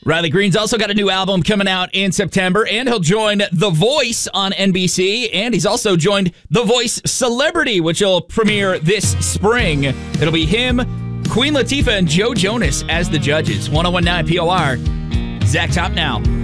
Riley Green's also got a new album coming out in September, and he'll join The Voice on NBC, and he's also joined The Voice Celebrity, which will premiere this spring. It'll be him, Queen Latifah, and Joe Jonas as the judges. 101.9 POR. Zach Top now.